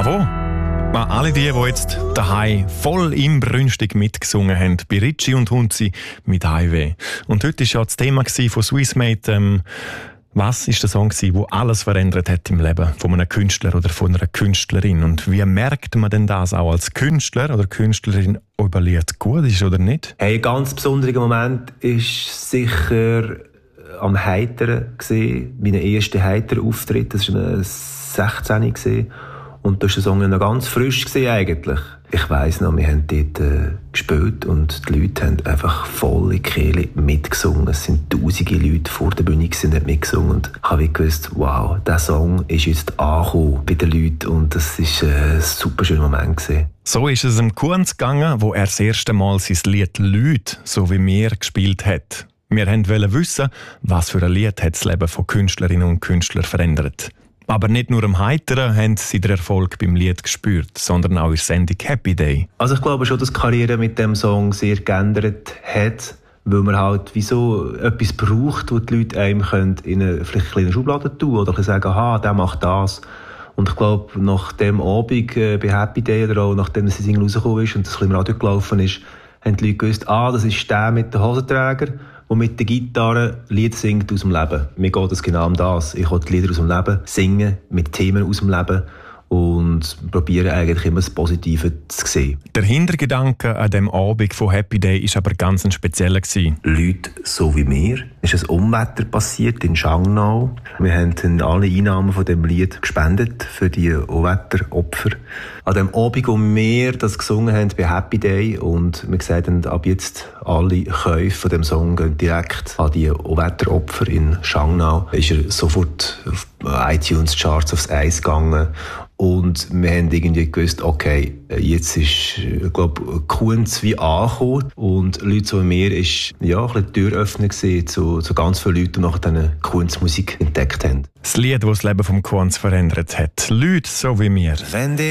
Bravo! An alle die jetzt daheim voll inbrünstig mitgesungen haben, bei Ritchie und Hunzi mit Highway. Und heute war ja das Thema von Swissmate, was ist der Song gewesen, der alles verändert hat im Leben von einem Künstler oder von einer Künstlerin? Und wie merkt man denn das auch als Künstler oder Künstlerin, ob ein Lied gut ist oder nicht? Hey, ein ganz besonderer Moment ist sicher am Heiteren gesehen, mein erster Heiter-Auftritt. Das war 16 gesehen. Und da war der Song noch ganz frisch gewesen, eigentlich. Ich weiss noch, wir haben dort gespielt und die Leute haben einfach volle Kehle mitgesungen. Es sind tausende Leute vor der Bühne und haben mitgesungen. Und ich habe gewusst, wow, dieser Song ist jetzt angekommen bei den Leuten und das war ein super schöner Moment gewesen. So ist es dem Kunz gegangen, wo er das erste Mal sein Lied «Leute», so wie wir, gespielt hat. Wir wollten wissen, was für ein Lied hat das Leben von Künstlerinnen und Künstlern verändert. Aber nicht nur am Heiteren haben sie den Erfolg beim Lied gespürt, sondern auch in der Sendung «Happy Day». Also ich glaube schon, dass die Karriere mit dem Song sehr geändert hat, weil man halt wie so etwas braucht, wo die Leute einem in eine vielleicht kleine Schublade tun oder sagen, aha, der macht das. Und ich glaube, nach dem Abend bei «Happy Day» oder auch nachdem das Single rausgekommen ist und das im Radio gelaufen ist, haben die Leute gewusst, das ist der mit den Hosenträger, der mit der Gitarre Lieder singt aus dem Leben. Mir geht es genau um das. Ich will die Lieder aus dem Leben singen, mit Themen aus dem Leben und probiere eigentlich immer das Positive zu sehen. Der Hintergedanke an dem Abend von «Happy Day» war aber ganz ein spezieller. Leute so wie mir. Es ist ein Unwetter passiert in Schangnau. Wir haben alle Einnahmen von dem Lied gespendet für die Unwetteropfer. An dem Abend, wo wir das gesungen haben bei «Happy Day» und wir gesagt haben, ab jetzt alle Käufe von dem Song gehen direkt an die Unwetteropfer in Schangnau, ist er sofort auf iTunes-Charts aufs Eis gegangen. Und wir haben irgendwie gewusst, okay, jetzt ist, Kunz wie angekommen. Und Leute so wie mir ist, ja, ein bisschen Türöffner gewesen zu ganz vielen Leuten, die nach dieser Kunstmusik entdeckt haben. Das Lied, das das Leben vom Kunz verändert hat. Leute so wie mir.